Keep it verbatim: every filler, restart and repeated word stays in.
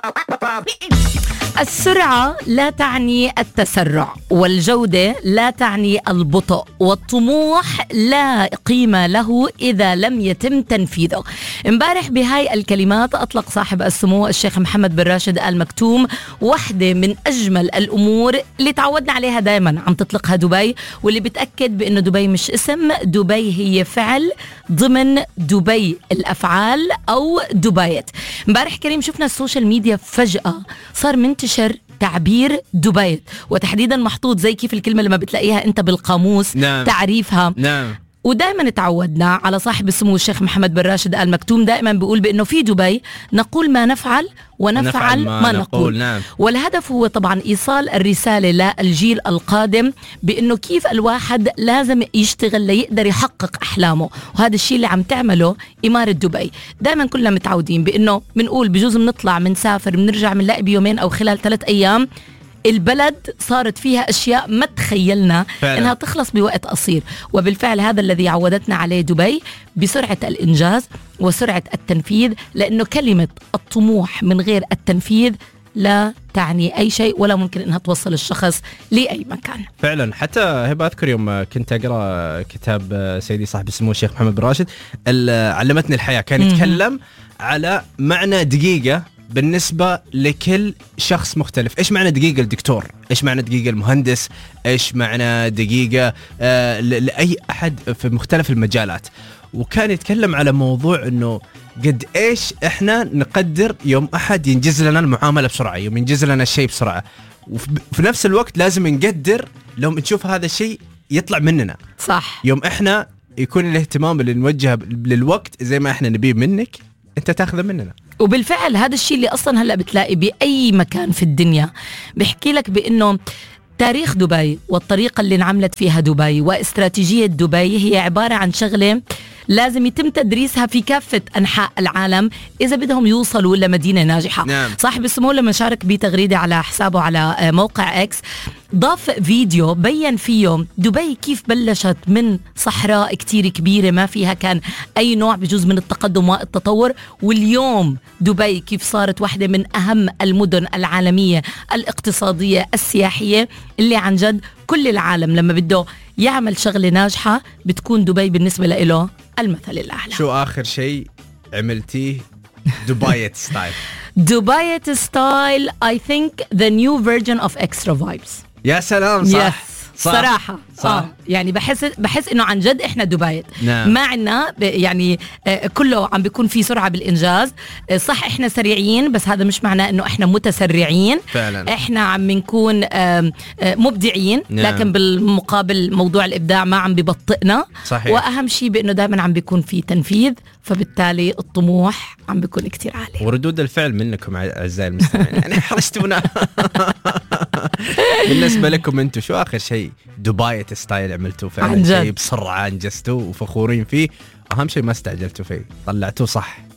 السرعة لا تعني التسرع، والجودة لا تعني البطء، والطموح لا قيمة له إذا لم يتم تنفيذه. امبارح بهاي الكلمات أطلق صاحب السمو الشيخ محمد بن راشد آل مكتوم واحدة من أجمل الأمور اللي تعودنا عليها دائما عم تطلقها دبي، واللي بتأكد بأنه دبي مش اسم، دبي هي فعل ضمن دبي الأفعال أو دبيت. امبارح كريم شفنا السوشيال ميديا فجأة صار منتشر تعبير دبيت، وتحديدا محطوط زي كيف الكلمة لما بتلاقيها انت بالقاموس. نعم. تعريفها. نعم. ودائما تعودنا على صاحب السمو الشيخ محمد بن راشد آل مكتوم دائما بيقول بأنه في دبي نقول ما نفعل ونفعل ما, ما نقول, نقول. نعم. والهدف هو طبعا إيصال الرسالة للجيل القادم بأنه كيف الواحد لازم يشتغل ليقدر يحقق أحلامه، وهذا الشيء اللي عم تعمله إمارة دبي. دائما كلنا متعودين بأنه بنقول بجوز بنطلع بنسافر بنرجع بنلاقي بيومين أو خلال ثلاث أيام البلد صارت فيها أشياء ما تخيلنا فعلا أنها تخلص بوقت قصير. وبالفعل هذا الذي عودتنا عليه دبي بسرعة الإنجاز وسرعة التنفيذ، لأنه كلمة الطموح من غير التنفيذ لا تعني أي شيء ولا ممكن أنها توصل الشخص لأي مكان. فعلا. حتى هبة أذكر يوم كنت أقرأ كتاب سيدي صاحب السمو الشيخ محمد بن راشد علمتني الحياة، كان يتكلم على معنى دقيقة بالنسبة لكل شخص مختلف. إيش معنى دقيقة الدكتور، إيش معنى دقيقة المهندس، إيش معنى دقيقة آه لأي أحد في مختلف المجالات. وكان يتكلم على موضوع أنه قد إيش إحنا نقدر يوم أحد ينجز لنا المعاملة بسرعة، يوم ينجز لنا الشيء بسرعة، وفي نفس الوقت لازم نقدر لو نشوف هذا الشيء يطلع مننا. صح. يوم إحنا يكون الاهتمام اللي نوجهه للوقت زي ما إحنا نبيه منك أنت تأخذه مننا. وبالفعل هذا الشيء اللي أصلا هلأ بتلاقي بأي مكان في الدنيا بيحكي لك بأنه تاريخ دبي والطريقة اللي انعملت فيها دبي واستراتيجية دبي هي عبارة عن شغلة لازم يتم تدريسها في كافة أنحاء العالم إذا بدهم يوصلوا لمدينة ناجحة. نعم. صاحب السمو لما شارك بتغريدة على حسابه على موقع إكس ضاف فيديو بيّن فيه دبي كيف بلشت من صحراء كتير كبيرة ما فيها كان أي نوع بجوز من التقدم والتطور، واليوم دبي كيف صارت واحدة من أهم المدن العالمية الاقتصادية السياحية اللي عن جد كل العالم لما بده يعمل شغلة ناجحة بتكون دبي بالنسبة له المثل الأعلى. شو آخر شيء عملتيه دبيت ستايل؟ دبيت ستايل I think the new version of extra vibes. يا سلام. صح. yes. صح. صراحة صح. آه. يعني بحس بحس إنه عن جد إحنا دبيت. نعم. ما عنا يعني آه كله عم بيكون في سرعة بالإنجاز. آه صح إحنا سريعين بس هذا مش معناه إنه إحنا متسرعين. فعلا. إحنا عم نكون آه آه مبدعين. نعم. لكن بالمقابل موضوع الإبداع ما عم ببطئنا. صحيح. وأهم شيء بإنه دائما عم بيكون في تنفيذ، فبالتالي الطموح عم بيكون كتير عالي. وردود الفعل منكم أعزائي المستمعين يعني حرجتونا. بالنسبة لكم أنتم شو آخر شيء دبيت ستايل عملتوه فعلا شيء بسرعة انجزتوه وفخورين فيه؟ أهم شيء ما استعجلتوا فيه، طلعتوه صح.